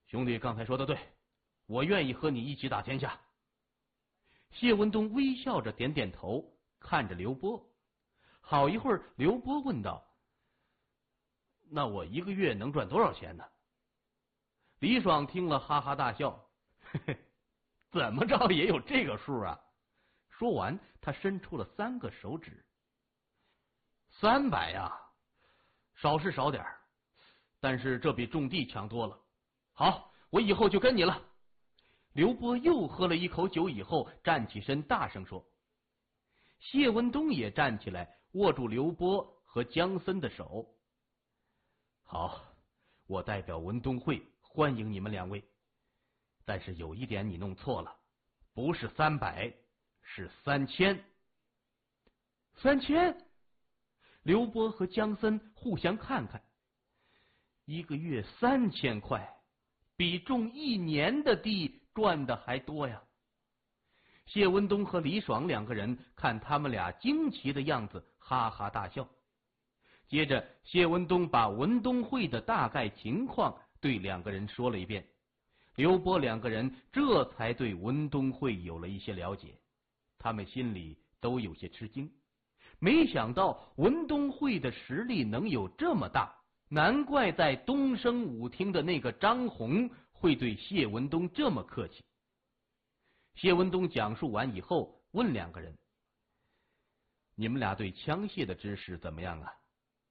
兄弟刚才说的对，我愿意和你一起打天下。谢文东微笑着点点头，看着刘波。好一会儿，刘波问道：“那我一个月能赚多少钱呢？”李爽听了哈哈大笑：“嘿嘿，怎么着也有这个数啊！”说完，他伸出了3个手指。300呀，少是少点儿，但是这比种地强多了。好，我以后就跟你了。刘波又喝了一口酒以后，站起身大声说。谢文东也站起来，握住刘波和江森的手。好，我代表文东会欢迎你们2位，但是有一点你弄错了，不是300，是3000。3000？刘波和江森互相看看，一个月3000块，比种1年的地赚的还多呀。谢文东和李爽2个人看他们俩惊奇的样子，哈哈大笑。接着，谢文东把文东会的大概情况对2个人说了一遍，刘波2个人这才对文东会有了一些了解。他们心里都有些吃惊，没想到文东会的实力能有这么大，难怪在东升舞厅的那个张红会对谢文东这么客气。谢文东讲述完以后，问2个人：“你们俩对枪械的知识怎么样啊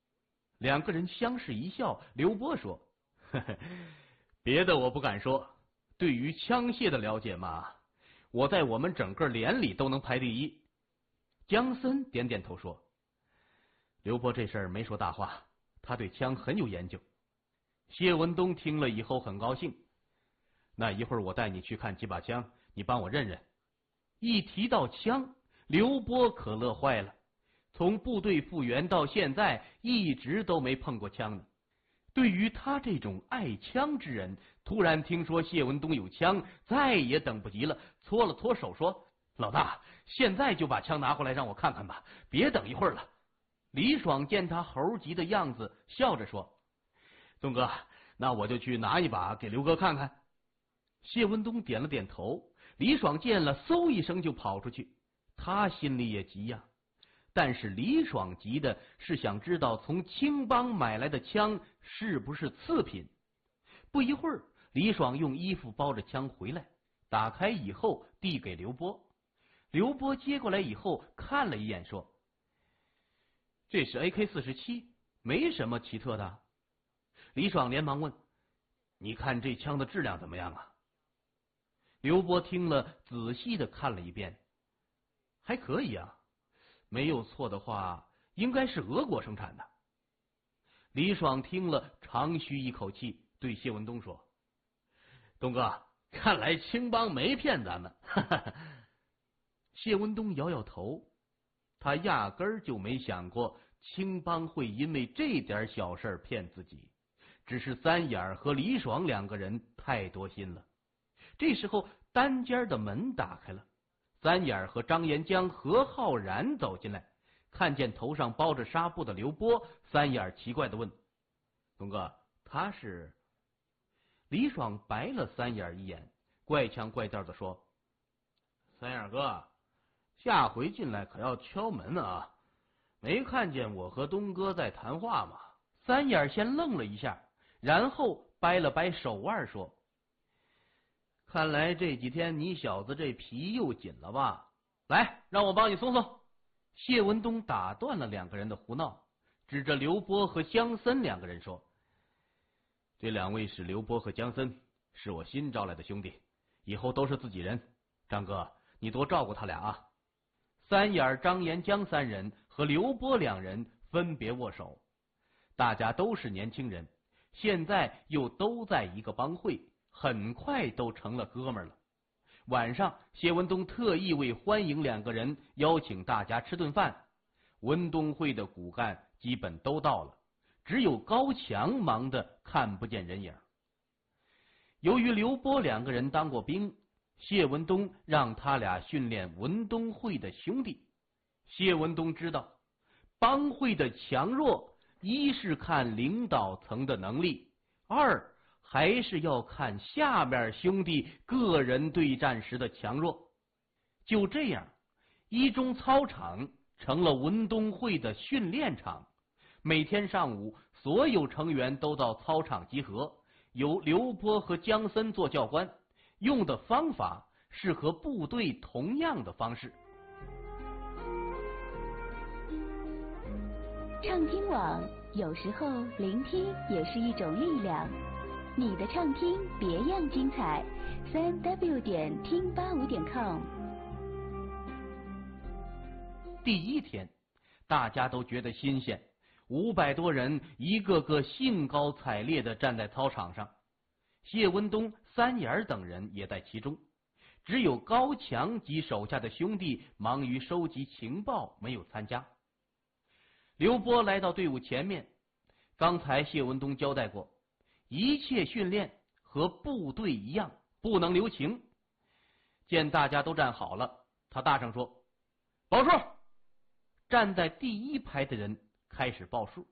？”2个人相视一笑。刘波说：“呵呵，别的我不敢说，对于枪械的了解嘛，我在我们整个连里都能排第一。”江森点点头说：“刘波这事儿没说大话，他对枪很有研究。”谢文东听了以后很高兴。那一会儿我带你去看几把枪，你帮我认认。一提到枪，刘波可乐坏了。从部队复员到现在，一直都没碰过枪呢。对于他这种爱枪之人，突然听说谢文东有枪，再也等不及了，搓了搓手说：“老大，现在就把枪拿过来让我看看吧，别等一会儿了。”李爽见他猴急的样子，笑着说：“东哥，那我就去拿一把给刘哥看看。”谢文东点了点头。李爽见了，嗖一声就跑出去。他心里也急呀，但是李爽急的是想知道从青帮买来的枪是不是次品。不一会儿，李爽用衣服包着枪回来，打开以后递给刘波。刘波接过来以后看了一眼，说：“这是 AK-47，没什么奇特的。”李爽连忙问：“你看这枪的质量怎么样啊？”刘波听了，仔细的看了一遍，还可以啊，没有错的话，应该是俄国生产的。李爽听了，长吁一口气，对谢文东说：“东哥，看来青帮没骗咱们。”谢文东摇摇头，他压根儿就没想过青帮会因为这点小事骗自己，只是三眼和李爽2个人太多心了。这时候，单间的门打开了，三眼和张延江、何浩然走进来，看见头上包着纱布的刘波，三眼奇怪的问：“东哥，他是？”李爽白了三眼一眼，怪腔怪调的说：“三眼哥，下回进来可要敲门啊，没看见我和东哥在谈话吗？”三眼先愣了一下，然后掰了掰手腕说：“看来这几天你小子这皮又紧了吧？来，让我帮你松松。”谢文东打断了2个人的胡闹，指着刘波和江森2个人说：“这2位是刘波和江森，是我新招来的兄弟，以后都是自己人。张哥，你多照顾他俩啊。”三眼、张延江3人和刘波2人分别握手，大家都是年轻人，现在又都在一个帮会，很快都成了哥们了。晚上，谢文东特意为欢迎2个人，邀请大家吃顿饭。文东会的骨干基本都到了，只有高强忙得看不见人影。由于刘波2个人当过兵，谢文东让他俩训练文东会的兄弟。谢文东知道，帮会的强弱，一是看领导层的能力，2 还是要看下面兄弟个人对战时的强弱。就这样，一中操场成了文东会的训练场。每天上午，所有成员都到操场集合，由刘波和姜森做教官，用的方法是和部队同样的方式。 畅听网，有时候聆听也是一种力量。你的畅听别样精彩，3w 点听85.com。 第一天，大家都觉得新鲜，500多人一个个兴高采烈地站在操场上。谢文东、三眼等人也在其中，只有高强及手下的兄弟忙于收集情报，没有参加。刘波来到队伍前面，刚才谢文东交代过，一切训练和部队一样，不能留情。见大家都站好了，他大声说：“报数！”站在第一排的人开始报数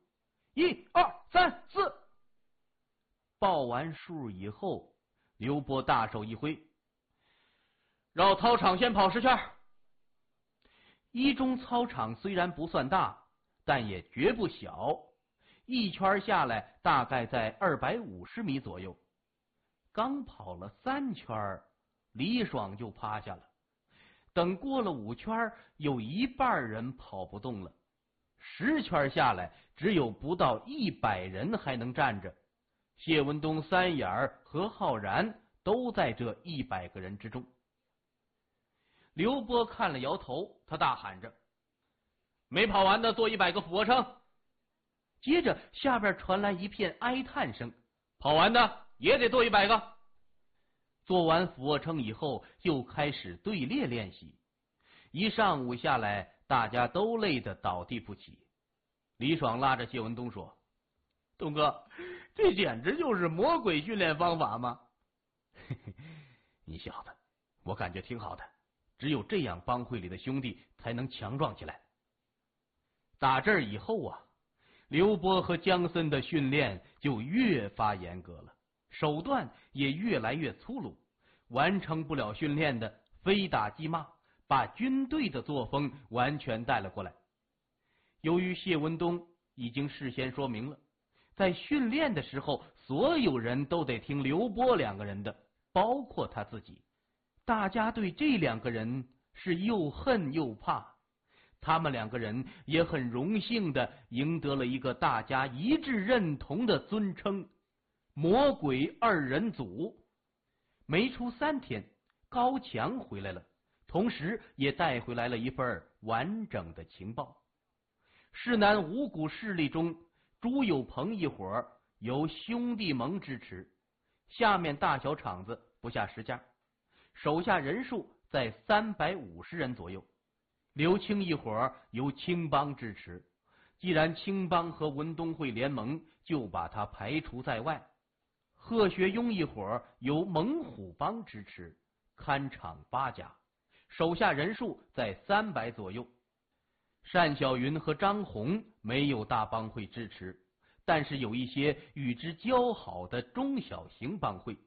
，1、2、3、4。报完数以后，刘波大手一挥，绕操场先跑10圈。一中操场虽然不算大，但也绝不小，一圈下来大概在250米左右。刚跑了3圈，李爽就趴下了。等过了5圈，有一半人跑不动了。10圈下来，只有不到100人还能站着。谢文东、三眼和浩然都在这100个人之中。刘波看了摇头，他大喊着：“没跑完的做100个俯卧撑。”接着下边传来一片哀叹声：“跑完的也得做100个。”做完俯卧撑以后，就开始队列练习。一上午下来，大家都累得倒地不起。李爽拉着谢文东说：“东哥，这简直就是魔鬼训练方法吗？”嘿嘿，你小子，我感觉挺好的，只有这样，帮会里的兄弟才能强壮起来。打这儿以后啊，刘波和姜森的训练就越发严格了，手段也越来越粗鲁，完成不了训练的非打即骂，把军队的作风完全带了过来。由于谢文东已经事先说明了，在训练的时候，所有人都得听刘波2个人的，包括他自己。大家对这2个人是又恨又怕，他们2个人也很荣幸地赢得了一个大家一致认同的尊称——魔鬼2人组。没出3天，高强回来了，同时也带回来了一份完整的情报。市南5股势力中，朱有朋一伙由兄弟盟支持，下面大小厂子不下10家，手下人数在350人左右。刘青一伙由青帮支持，既然青帮和文东会联盟，就把他排除在外。贺学庸一伙由猛虎帮支持，看场8家，手下人数在300左右。单小云和张红没有大帮会支持，但是有一些与之交好的中小型帮会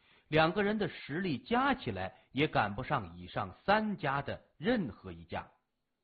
，2个人的实力加起来也赶不上以上3家的任何一家。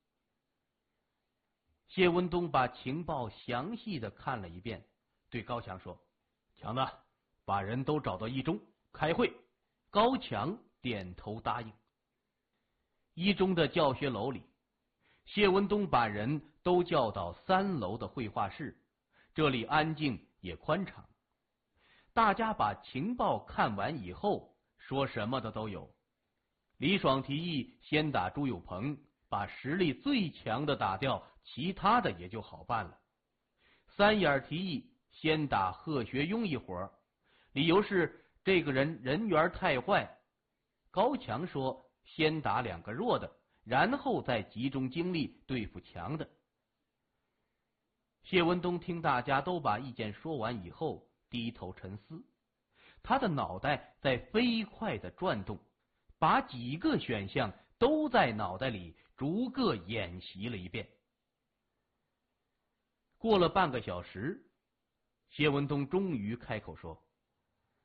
谢文东把情报详细的看了一遍，对高强说：“强子，把人都找到一中开会。”高强点头答应。一中的教学楼里，谢文东把人都叫到3楼的会话室，这里安静也宽敞。大家把情报看完以后，说什么的都有。李爽提议先打朱有朋，把实力最强的打掉，其他的也就好办了。三眼提议先打贺学庸一伙，理由是这个人人缘太坏。高强说先打2个弱的，然后再集中精力对付强的。谢文东听大家都把意见说完以后，低头沉思，他的脑袋在飞快地转动，把几个选项都在脑袋里逐个演习了一遍。过了半个小时，谢文东终于开口说：“